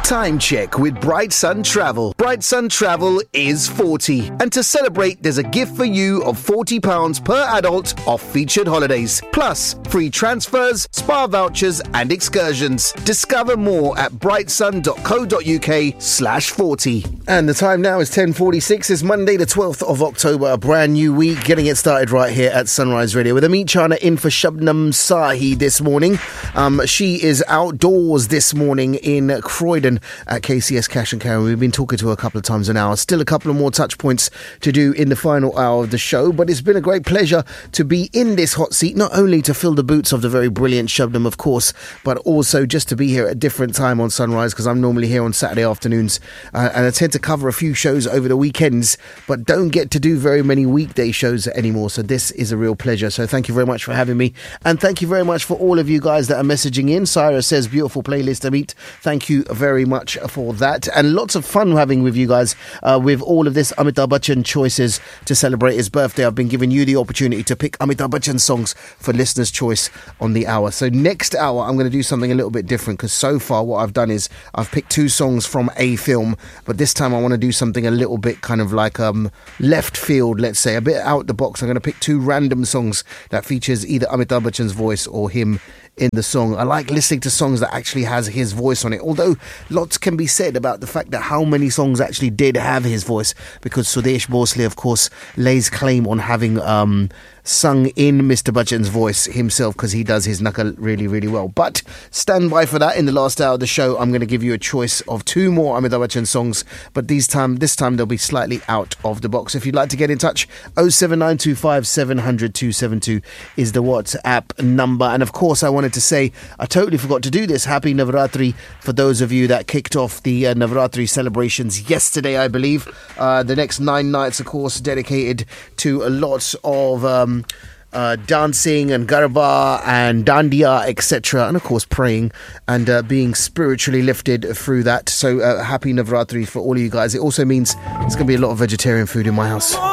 Time check with Bright Sun Travel. Bright Sun Travel is 40. And to celebrate, there's a gift for you of £40 per adult off featured holidays. Plus, free transfers, spa vouchers and excursions. Discover more at brightsun.co.uk/40. And the time now is 10:46. It's Monday the 12th of October, a brand new week. Getting it started right here at Sunrise Radio with Amit Chana in for Shabnam Sahi this morning. She is outdoors this morning in Croydon at KCS Cash and Carry. We've been talking to her a couple of times an hour. Still a couple of more touch points to do in the final hour of the show, but it's been a great pleasure to be in this hot seat, not only to fill the boots of the very brilliant Shabnam, of course, but also just to be here at a different time on Sunrise, because I'm normally here on Saturday afternoons and I tend to cover a few shows over the weekends, but don't get to do very many weekday shows anymore. So this is a real pleasure. So thank you very much for having me, and thank you very much for all of you guys that are messaging in. Syra says, beautiful playlist, Amit. Thank you very much for that, and lots of fun having with you guys with all of this Amitabh Bachchan choices to celebrate his birthday. I've been giving you the opportunity to pick Amitabh Bachchan songs for listeners' choice on the hour. So next hour I'm going to do something a little bit different, because so far what I've done is I've picked two songs from a film, but this time I want to do something a little bit kind of like left field, let's say, a bit out the box. I'm going to pick two random songs that features either Amitabh Bachchan's voice or him in the song. I like listening to songs that actually has his voice on it, although lots can be said about the fact that how many songs actually did have his voice, because Sudesh Bhosle, of course, lays claim on having sung in Mr. Bachchan's voice himself, because he does his knuckle really, really well. But stand by for that. In the last hour of the show, I'm going to give you a choice of two more Amitabh Bachchan songs, but this time they'll be slightly out of the box. If you'd like to get in touch, 07925 700 272 is the WhatsApp number. And of course, I wanted to say, I totally forgot to do this. Happy Navaratri for those of you that kicked off the Navaratri celebrations yesterday, I believe. The next 9 nights, of course, dedicated to a lot of dancing and garba and dandiya, etc., and of course praying and being spiritually lifted through that. So happy Navaratri for all of you guys. It also means there's going to be a lot of vegetarian food in my house.